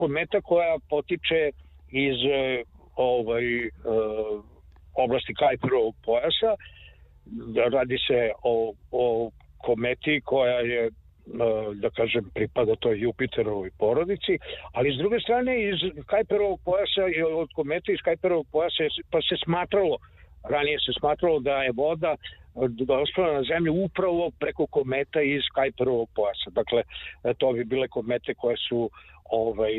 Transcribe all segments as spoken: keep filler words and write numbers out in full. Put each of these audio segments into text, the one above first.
kometa koja potiče iz ovaj, uh, oblasti Kuiperovog pojasa. Radi se o, o kometi koja je, uh, da kažem, pripada toj Jupiterovoj porodici, ali s druge strane iz Kuiperovog pojasa i od komete iz Kuiperovog pojasa pa se smatralo, ranije se smatralo da je voda dospela na zemlju upravo preko kometa iz Kuiperovog pojasa. Dakle, to bi bile komete koje su ovaj,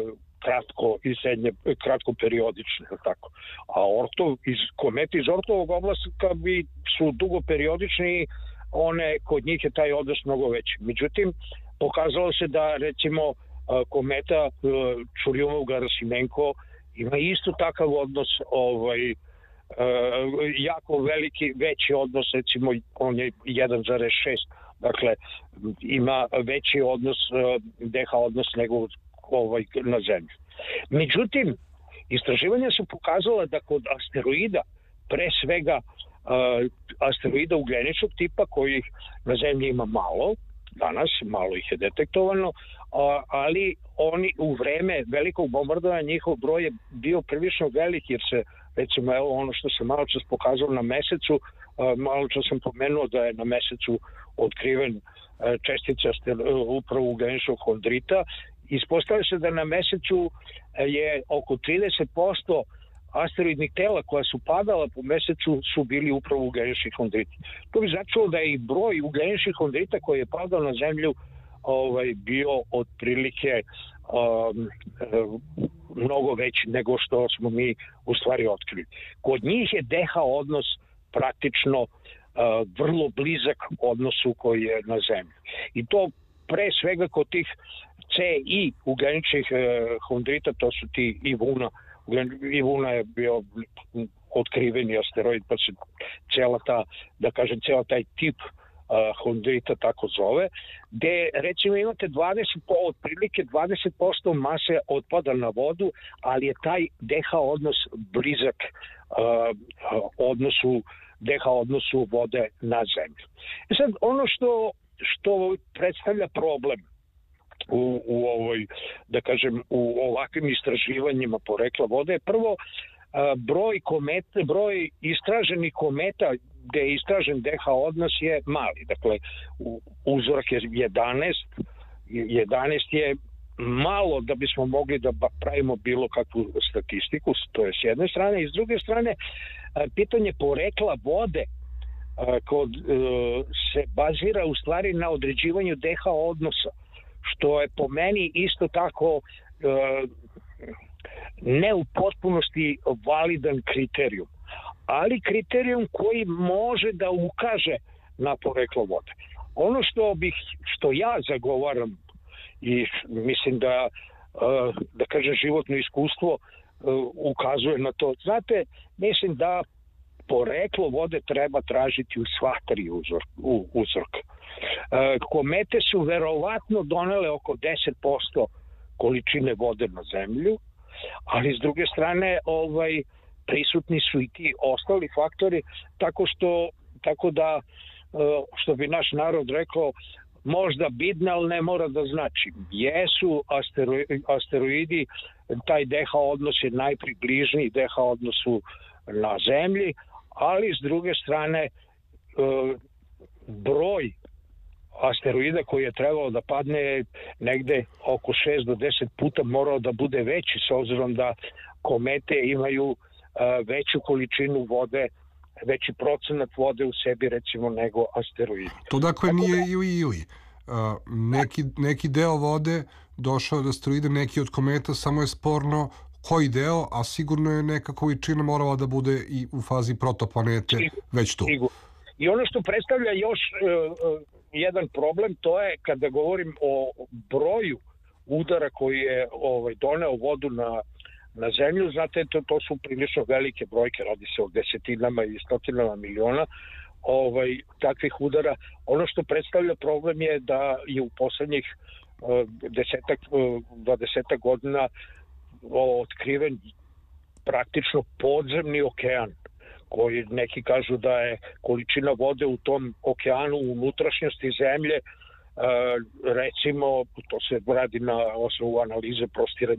kratko i srednje, kratko periodične, tako. A orto, iz komete iz ortovog oblaka bi su dugo periodični, one, kod njih je taj odnos mnogo veći. Međutim, pokazalo se da, recimo, kometa Čuljumov-Gerasimenko ima isto takav odnos, ovaj, Uh, jako veliki, veći odnos, recimo on je jedan zarez šest, dakle ima veći odnos, uh, D H odnos nego ovaj, na zemlji. Međutim, istraživanja su pokazala da kod asteroida, pre svega uh, asteroida ugljeničnog tipa, kojih na zemlji ima malo, danas malo ih je detektovano, uh, ali oni u vreme velikog bombardovanja njihov broj je bio prilično velik, jer se, recimo, evo ono što se malo čas pokazalo na mesecu, uh, malo čas sam pomenuo da je na mesecu otkriven uh, čestica uh, upravo ugljeničnog hondrita. Ispostavlja se da na mesecu uh, je oko trideset posto asteroidnih tela koja su padala po mesecu su bili upravo ugljenični hondriti. To bi značilo da je i broj ugljeničnih hondrita koji je padao na zemlju ovaj, bio otprilike um, um, mnogo veći nego što smo mi u stvari otkrili. Kod njih je D H odnos praktično uh, vrlo blizak odnosu koji je na zemlji. I to pre svega kod tih C I ugljeničnih uh, hondrita, to su ti Ivuna. Ivuna je bio otkriveni asteroid, pa se cijela ta, da kažem, cijela taj tip uh, hondrita tako zove, gde recimo imate dvadeset, otprilike dvadeset posto mase otpada na vodu, ali je taj D H odnos blizak uh, odnosu, D H odnosu vode na zemlju. I sad ono što, što predstavlja problem U, u ovoj, da kažem, u ovakvim istraživanjima porekla vode je prvo a, broj kometa, broj istraženih kometa gde je istražen D H odnos je mali. Dakle, u, uzorak je jedanaest. jedanaest je malo da bismo mogli da pravimo bilo kakvu statistiku, to je s jedne strane, i s druge strane a, pitanje porekla vode a, kod a, se bazira u stvari na određivanju D H odnosa, što je po meni isto tako e, ne u potpunosti validan kriterijum, ali kriterijum koji može da ukaže na poreklo vode. Ono što bih, što ja zagovaram i mislim da, e, da kažem, životno iskustvo e, ukazuje na to. Znate, mislim da poreklo vode treba tražiti u sva tri uzor, u, uzorka. E, komete su verovatno donele oko deset posto količine vode na zemlju, ali s druge strane ovaj, prisutni su i ti ostali faktori, tako što tako da, što bi naš narod rekao, možda bitna, ali ne mora da znači. Jesu asteroidi, asteroidi taj D H odnos je najpribližniji D H odnosu na zemlji, ali s druge strane broj asteroida koji je trebalo da padne negde oko šest do deset puta morao da bude veći, s obzirom da komete imaju veću količinu vode, veći procenat vode u sebi, recimo, nego asteroidi. To dakle nije ili ili. Neki, neki deo vode došao od asteroida, neki od kometa, samo je sporno koji deo, a sigurno je neka količina morala da bude i u fazi protoplanete već tu. I ono što predstavlja još uh, jedan problem, to je kada govorim o broju udara koji je ovaj, doneo vodu na, na zemlju, znate, to, to su prilično velike brojke, radi se o desetinama i stotinama miliona ovaj, takvih udara. Ono što predstavlja problem je da je u poslednjih uh, desetak, uh, dvadesetak godina otkriven praktično podzemni okean, koji neki kažu da je količina vode u tom okeanu u unutrašnjosti zemlje recimo, to se radi na osnovu analize prostiranja